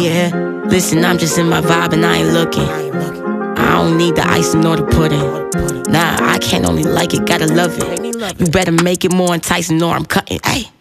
yeah. Listen, I'm just in my vibe and I ain't looking. I don't need the ice nor the pudding. Nah, I can't only like it, gotta love it. You better make it more enticing or I'm cutting. Ay.